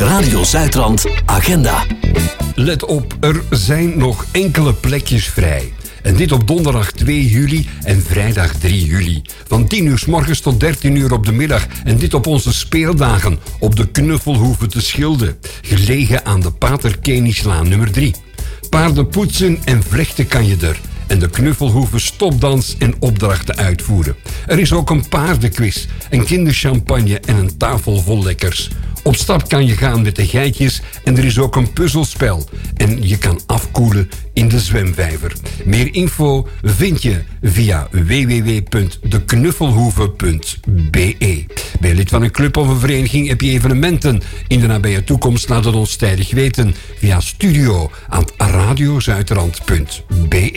Radio Zuidrand Agenda. Let op, er zijn nog enkele plekjes vrij. En dit op donderdag 2 juli en vrijdag 3 juli. Van 10 uur 's morgens tot 13 uur op de middag. En dit op onze speeldagen op de Knuffelhoeve te Schilde. Gelegen aan de Pater Kenislaan nummer 3. Paarden poetsen en vlechten kan je er. En de Knuffelhoeve stopdans en opdrachten uitvoeren. Er is ook een paardenquiz, een kinderchampagne en een tafel vol lekkers. Op stap kan je gaan met de geitjes en er is ook een puzzelspel. En je kan afkoelen in de zwemvijver. Meer info vind je via www.deknuffelhoeve.be. Ben je lid van een club of een vereniging, heb je evenementen in de nabije toekomst, laat het ons tijdig weten via studio@radiozuidrand.be.